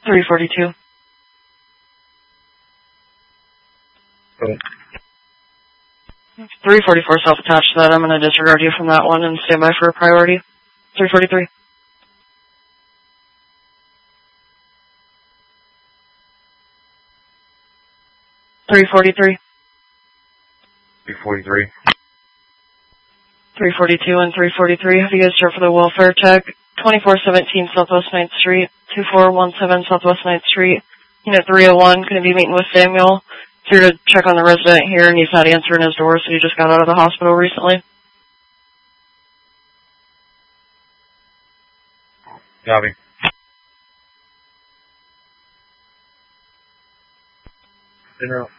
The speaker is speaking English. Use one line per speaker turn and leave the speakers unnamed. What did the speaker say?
342.
Okay.
344 self-attached to that. I'm going to disregard you from that one and stand by for a priority. 343. 343.
343.
342 and 343. Have you guys start for the welfare check? 2417 Southwest 9th Street, 2417 Southwest 9th Street, Unit 301. Going to be meeting with Samuel. Here to check on the resident here, and he's not answering his door, so he just got out of the hospital recently.
Copy. In route.